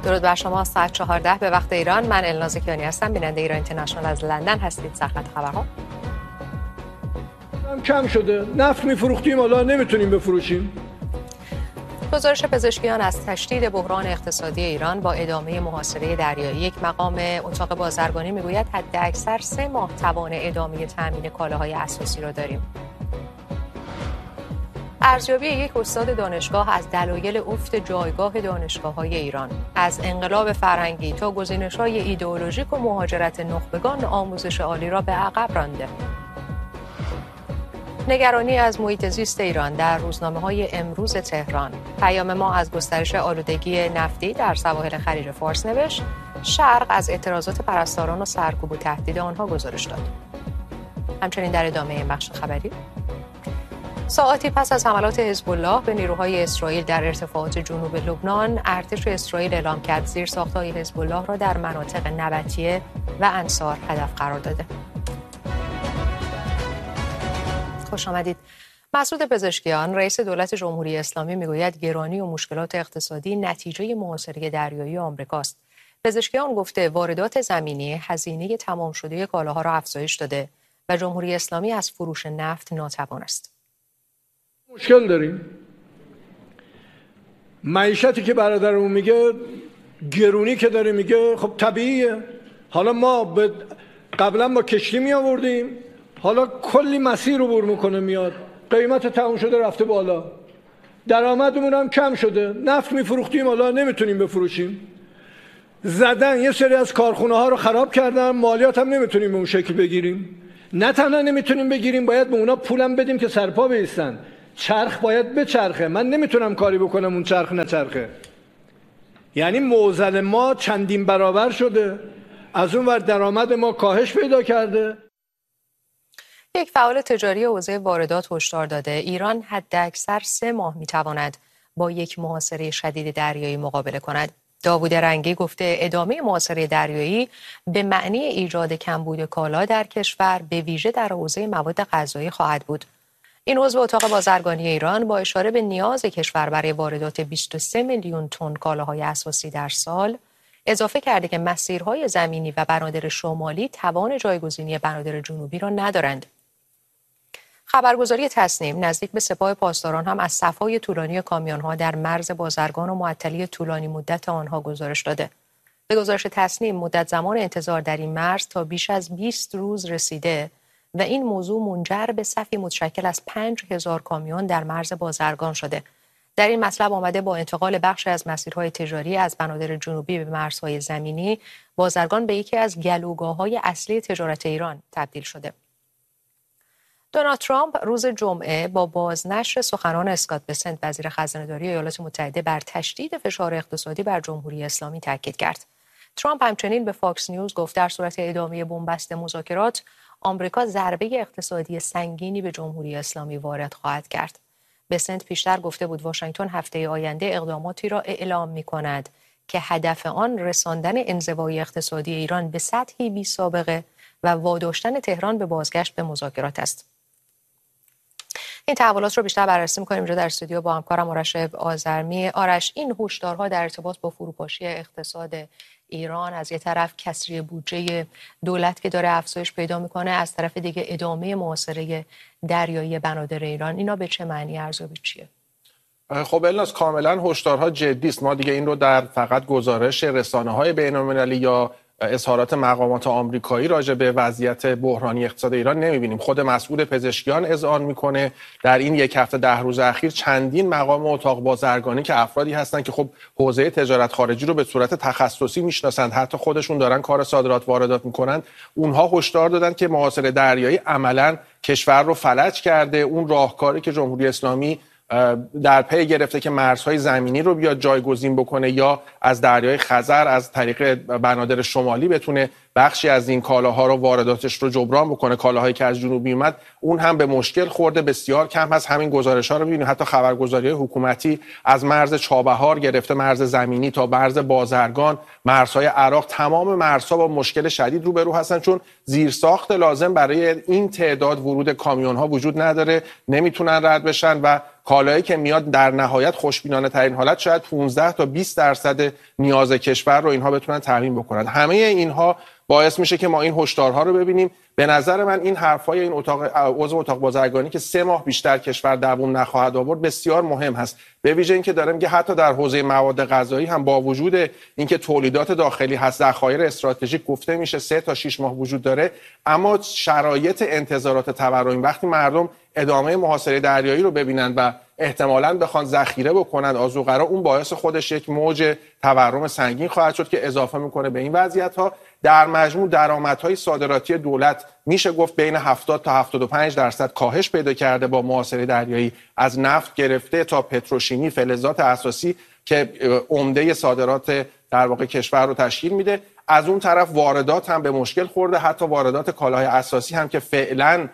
درود بر شما. ساعت 14 به وقت ایران. من الناز کیانی هستم، بیننده ایران اینترنشنال از لندن هستید. سرخط خبرها. کم شده، نفت میفروختیم حالا نمیتونیم بفروشیم. گزارش پزشکیان از تشدید بحران اقتصادی ایران با ادامه محاصره دریایی. یک مقام اتاق بازرگانی میگوید حداکثر 3 ماه توان ادامه تامین کالاهای اساسی را داریم. ارزیابی یک استاد دانشگاه از دلایل افت جایگاه دانشگاه‌های ایران. از انقلاب فرهنگی تا گزینش‌های ایدئولوژیک و مهاجرت نخبگان، آموزش عالی را به عقب رانده. نگرانی از محیط زیست ایران در روزنامه‌های امروز تهران. پیام ما از گسترش آلودگی نفتی در سواحل خلیج فارس نوشت. شرق از اعتراضات پرستاران و سرکوب و تهدید آنها گزارش داد. همچنین در ادامه این بخش خبری، ساعاتی پس از حملات حزب الله به نیروهای اسرائیل در ارتفاعات جنوب لبنان، ارتش اسرائیل اعلام کرد زیرساخت‌های حزب الله را در مناطق نبطیه و انصار هدف قرار داده. خوش آمدید. مسعود پزشکیان، رئیس دولت جمهوری اسلامی، میگوید گرانی و مشکلات اقتصادی نتیجه محاصره دریایی آمریکاست. پزشکیان گفته واردات زمینی هزینه تمام شده کالاها را افزایش داده و جمهوری اسلامی از فروش نفت ناتوان است. مشکل داریم. معیشتی که برادرمون میگه، گرونی که داره میگه، خب طبیعیه. حالا ما قبلا با کشتی می آوردیم، حالا کلی مسیر رو بر میکنه میاد، قیمت تموم شده رفته بالا، درآمدمون هم کم شده، نفت میفروختیم حالا نمیتونیم بفروشیم، زدن یه سری از کارخونه ها رو خراب کردن، مالیات هم نمیتونیم به اون شکل بگیریم. نه تنها نمیتونیم بگیریم، باید به اونا پولم بدیم که سرپا بیستن. چرخ باید بچرخه، من نمیتونم کاری بکنم اون چرخ نچرخه. یعنی معضل ما چندین برابر شده، از اون ور درآمد ما کاهش پیدا کرده. یک فعال تجاری حوزه واردات هشدار داده ایران حداکثر 3 ماه میتواند با یک محاصره شدید دریایی مقابله کند. داوود رنگی گفته ادامه محاصره دریایی به معنی ایجاد کمبود کالا در کشور، به ویژه در حوزه مواد غذایی خواهد بود. این عضو اتاق بازرگانی ایران با اشاره به نیاز کشور برای واردات 23 میلیون تن کالاهای اساسی در سال، اضافه کرده که مسیرهای زمینی و بنادر شمالی توان جایگزینی بنادر جنوبی را ندارند. خبرگزاری تصنیم نزدیک به سپاه پاسداران هم از صفای طولانی کامیون‌ها در مرز بازرگان و معطلی طولانی مدت آنها گزارش داده. به گزارش تصنیم مدت زمان انتظار در این مرز تا بیش از 20 روز رسیده و این موضوع منجر به صفی متشکل از 5000 کامیون در مرز بازرگان شده. در این مطلب آمده با انتقال بخشی از مسیرهای تجاری از بنادر جنوبی به مرزهای زمینی، بازرگان به یکی از گلوگاه‌های اصلی تجارت ایران تبدیل شده. دونالد ترامپ روز جمعه با بازنشر سخنان اسکات بسنت وزیر خزانه‌داری ایالات متحده بر تشدید فشار اقتصادی بر جمهوری اسلامی تاکید کرد. ترامپ همچنین به فاکس نیوز گفت در صورت ادامه بنبست مذاکرات، آمریکا ضربه اقتصادی سنگینی به جمهوری اسلامی وارد خواهد کرد. بسنت پیشتر گفته بود واشنگتن هفته آینده اقداماتی را اعلام می‌کند که هدف آن رساندن انزوای اقتصادی ایران به سطحی بی‌سابقه و واداشتن تهران به بازگشت به مذاکرات است. این تحولات رو بیشتر بررسی می‌کنیم اینجا در استودیو با همکارم آرش آذرمی. آرش، این هشدارها در ارتباط با فروپاشی اقتصاد ایران، از یک طرف کسری بودجه دولت که داره افزایش پیدا میکنه، از طرف دیگه ادامه محاصره دریایی بنادر ایران، اینا به چه معنی ارزیابی چیه؟ خب الناس، کاملا هشدارها جدی است. ما دیگه این رو در فقط گزارش رسانه‌های بین‌المللی یا اظهارات مقامات آمریکایی راجع به وضعیت بحرانی اقتصاد ایران نمی‌بینیم. خود مسئول پزشکیان اذعان میکنه در این یک هفته 10 روز اخیر چندین مقام اتاق بازرگانی که افرادی هستن که خب حوزه تجارت خارجی رو به صورت تخصصی میشناسند، حتی خودشون دارن کار صادرات واردات میکنن، اونها هشدار دادن که محاصره دریایی عملاً کشور رو فلج کرده. اون راهکاری که جمهوری اسلامی در پی گرفته که مرزهای زمینی رو بیاد جایگزین بکنه یا از دریای خزر از طریق بنادر شمالی بتونه بخشی از این کالاها رو وارداتش رو جبران بکنه، کالاهایی که از جنوب میومد، اون هم به مشکل خورده. بسیار کم هست همین گزارش‌ها رو ببینید. حتی خبرگزاری‌های حکومتی از مرز چابهار گرفته مرز زمینی تا مرز بازرگان، مرزهای عراق، تمام مرزها با مشکل شدید روبرو هستن، چون زیرساخت لازم برای این تعداد ورود کامیون‌ها وجود نداره، نمیتونن رد بشن و کالایی که میاد در نهایت خوشبینانه ترین حالت شاید 15 تا 20% نیاز کشور رو اینها بتونن تامین بکنن. همه اینها باعث میشه که ما این هشدارها رو ببینیم. به نظر من این حرفای این عضو اتاق بازرگانی که 3 ماه بیشتر کشور دووم نخواهد آورد بسیار مهم هست. به ویژه اینکه داره میگه حتی در حوزه مواد غذایی هم با وجود اینکه تولیدات داخلی هست، ذخایر استراتژیک گفته میشه 3 تا 6 ماه وجود داره، اما شرایط انتظارات تورمی وقتی مردم ادامه محاصره دریایی رو ببینن و احتمالاً بخوان ذخیره بکنن آذوقرا، اون باعث خودش یک موج تورم سنگین خواهد شد که اضافه میکنه به این وضعیت‌ها. در مجموع درآمدهای صادراتی دولت میشه گفت بین 70 تا 75% کاهش پیدا کرده با محاصره دریایی، از نفت گرفته تا پتروشیمی، فلزات اساسی که عمده صادرات در واقع کشور رو تشکیل میده. از اون طرف واردات هم به مشکل خورده، حتی واردات کالاهای اساسی هم که فعلاً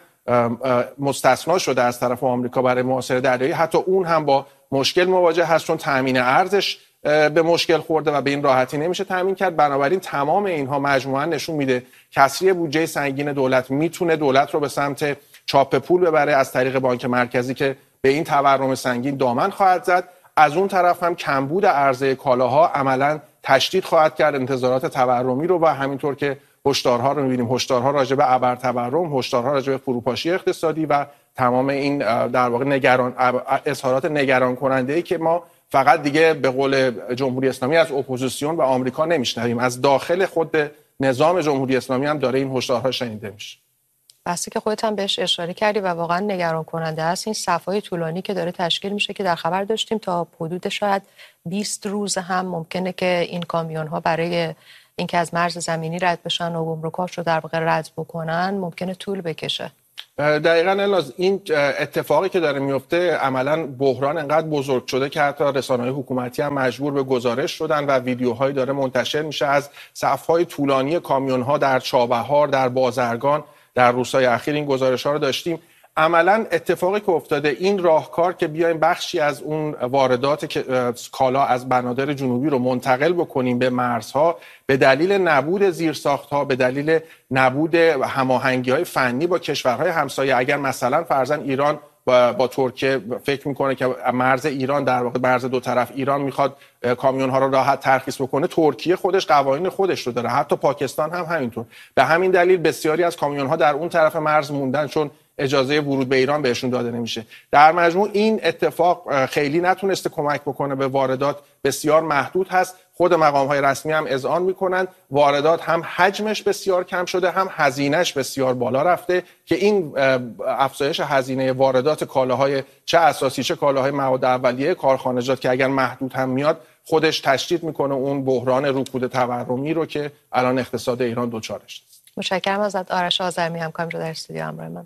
مستثنا شده از طرف آمریکا برای محاصره دریایی، حتی اون هم با مشکل مواجه هست چون تامین ارزش به مشکل خورده و به این راحتی نمیشه تامین کرد. بنابراین تمام اینها مجموعاً نشون میده کسری بودجه سنگین دولت میتونه دولت رو به سمت چاپ پول ببره از طریق بانک مرکزی که به این تورم سنگین دامن خواهد زد. از اون طرف هم کمبود عرضه کالاها عملاً تشدید خواهد کرد انتظارات تورمی رو و همینطور که هشدارها رو می‌بینیم، هشدارها راجع به ابرتورم، هشدارها راجع به فروپاشی اقتصادی و تمام این در واقع اظهارات نگران کننده‌ای که ما فقط دیگه به قول جمهوری اسلامی از اپوزیسیون و آمریکا نمیشنویم، از داخل خود نظام جمهوری اسلامی هم داره این هشدارها شنیده میشه. بحثی که خودت هم بهش اشاره کردی و واقعا نگران کننده است این صف‌های طولانی که داره تشکیل میشه که در خبر داشتیم تا حدود شاید 20 روز هم ممکنه که این کامیون‌ها برای اینکه از مرز زمینی رد بشن و گمرکاش رو در واقع رد بکنن ممکنه طول بکشه. دقیقاً الناز این اتفاقی که داره میفته عملاً بحران انقدر بزرگ شده که حتی رسانه‌های حکومتی هم مجبور به گزارش شدن و ویدیوهایی داره منتشر میشه از صف‌های طولانی کامیون‌ها در چابهار، در بازرگان. در روزهای اخیر این گزارش‌ها رو داشتیم. عملاً اتفاقی که افتاده این راهکار که بیایم بخشی از اون واردات کالا از بنادر جنوبی رو منتقل بکنیم به مرزها به دلیل نبود زیرساخت‌ها، به دلیل نبود هماهنگی‌های فنی با کشورهای همسایه. اگر مثلا فرضاً ایران با ترکیه فکر میکنه که مرز ایران در واقع مرز دو طرف ایران میخواد کامیون‌ها رو راحت ترخیص بکنه، ترکیه خودش قوانین خودش رو داره، حتی پاکستان هم همینطور. به همین دلیل بسیاری از کامیون‌ها در اون طرف مرز موندن چون اجازه ورود به ایران بهشون داده نمیشه. در مجموع این اتفاق خیلی نتونسته کمک بکنه به واردات، بسیار محدود هست. خود مقام‌های رسمی هم اذعان میکنن واردات هم حجمش بسیار کم شده، هم هزینهش بسیار بالا رفته که این افزایش هزینه واردات کالاهای چه اساسی چه کالاهای مواد اولیه کارخانجات که اگر محدود هم میاد خودش تشدید میکنه اون بحران رکود تورمی رو که الان اقتصاد ایران دچارش است. متشکرم ازت آرش آذرمی، همکارم رو در استودیو همراه من.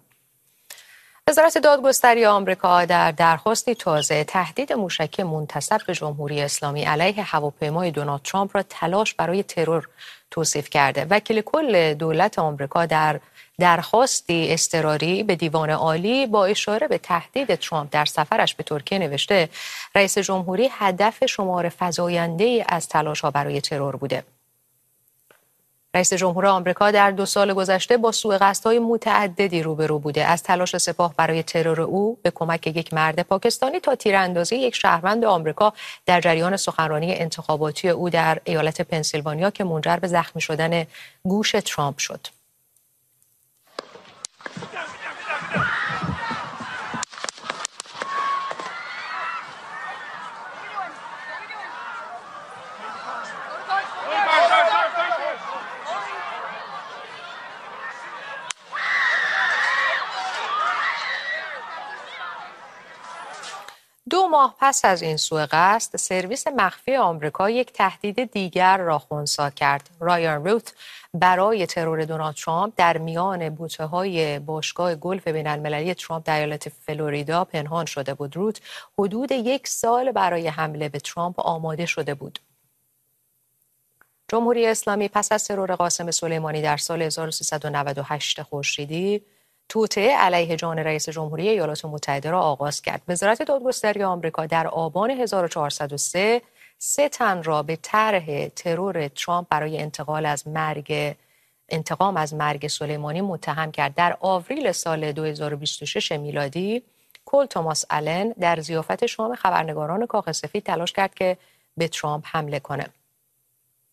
وزارت دادگستری آمریکا در درخواستی تازه تهدید موشکی منتسب به جمهوری اسلامی علیه هواپیمای دونالد ترامپ را تلاش برای ترور توصیف کرده. وکیل کل دولت آمریکا در درخواستی اضطراری به دیوان عالی با اشاره به تهدید ترامپ در سفرش به ترکیه نوشته رئیس جمهوری هدف شمار فزاینده‌ای از تلاش‌ها برای ترور بوده. رئیس جمهور آمریکا در 2 سال گذشته با سوءقصدهای متعددی روبرو بوده، از تلاش سپاه برای ترور او به کمک یک مرد پاکستانی تا تیراندازی یک شهروند آمریکا در جریان سخنرانی انتخاباتی او در ایالت پنسیلوانیا که منجر به زخمی شدن گوش ترامپ شد. دو ماه پس از این سوءقصد، سرویس مخفی آمریکا یک تهدید دیگر را خنثی کرد. رایان روت برای ترور دونالد ترامپ در میان بوته‌های باشگاه گلف بین‌المللی ترامپ در ایالت فلوریدا پنهان شده بود. روت حدود 1 سال برای حمله به ترامپ آماده شده بود. جمهوری اسلامی پس از ترور قاسم سلیمانی در سال 1398 خورشیدی توطئه علیه جان رئیس جمهوری ایالات متحده را آغاز کرد. وزارت دادگستری آمریکا در آبان 1403 3 تن را به طرح ترور ترامپ برای انتقام از مرگ سلیمانی متهم کرد. در آوریل سال 2026 میلادی کل توماس آلن در ضیافت شام خبرنگاران کاخ سفید تلاش کرد که به ترامپ حمله کنه.